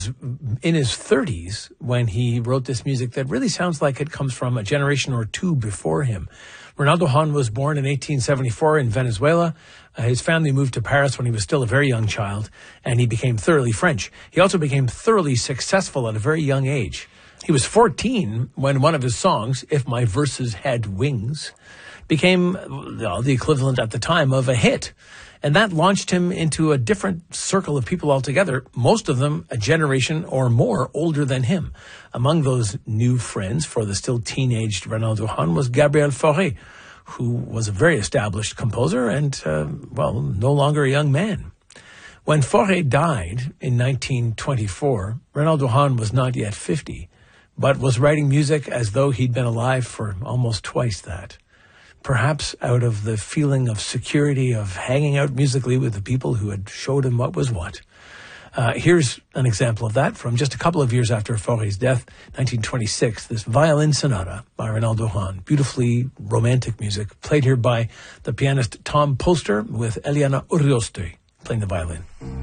in his 30s when he wrote this music that really sounds like it comes from a generation or two before him. Reynaldo Hahn was born in 1874 in Venezuela. His family moved to Paris when he was still a very young child, and he became thoroughly French. He also became thoroughly successful at a very young age. He was 14 when one of his songs, If My Verses Had Wings, became the equivalent at the time of a hit. And that launched him into a different circle of people altogether, most of them a generation or more older than him. Among those new friends for the still teenaged Reynaldo Hahn was Gabriel Fauré, who was a very established composer and, no longer a young man. When Fauré died in 1924, Reynaldo Hahn was not yet 50, but was writing music as though he'd been alive for almost twice that. Perhaps out of the feeling of security of hanging out musically with the people who had showed him what was what. Here's an example of that from just a couple of years after Fauré's death, 1926, this violin sonata by Reynaldo Hahn. Beautifully romantic music, played here by the pianist Tom Poster with Eliana Urioste playing the violin.